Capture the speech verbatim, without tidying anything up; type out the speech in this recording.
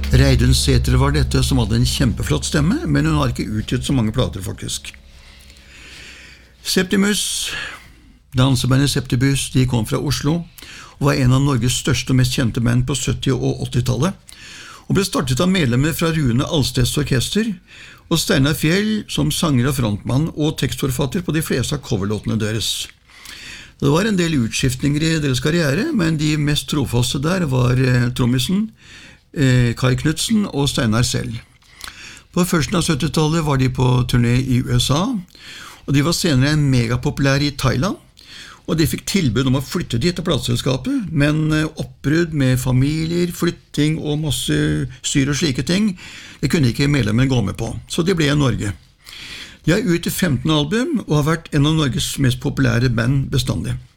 Reidun Sæther var dette, som hadde en kjempeflott stemme, men hun har ikke utgitt så mange plater faktisk. Septimus, dansebandet Septibus, de kom fra Oslo, og var en av Norges største og mest kjente band på sytti- og åttitallet, og ble startet av medlemmer fra Rune Alsteds orkester, og Steinar Fjell som sanger og frontmann og tekstforfatter på de fleste av coverlåtene deres. Det var en del utskiftninger i deres karriere, men de mest trofaste der var eh, trommisen, eh, Kai Knudsen og Steinar selv. På førsten av syttitallet var de på turné i U S A, og de var senere megapopulære i Thailand, og de fikk tilbud om å flytte dit til plateselskapet, men eh, oppbrudd med familier, flytting og masse styr og slike ting, det kunne ikke medlemmene gå med på, så de ble i Norge. De har utgitt femten album og har vært en av Norges mest populære band bestandig.